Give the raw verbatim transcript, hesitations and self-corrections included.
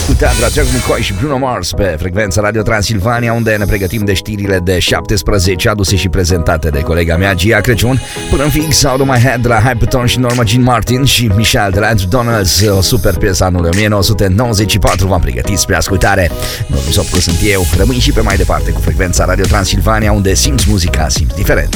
ascultat Dragea Mucoi și Bruno Mars pe frecvența Radio Transilvania, unde ne pregătim de știrile de șaptesprezece aduse și prezentate de colega mea Gia Crăciun. Până în fix, Out of My Head de la Hypertone și Norma Jean Martin și Michelle de la Andrew Donalds, o super piesă anului nouăsprezece nouăzeci și patru. V-am pregătit spre ascultare. Normi Sopcu sunt eu. Rămâi și pe mai departe cu frecvența Radio Transilvania, unde simți muzica, simți diferent.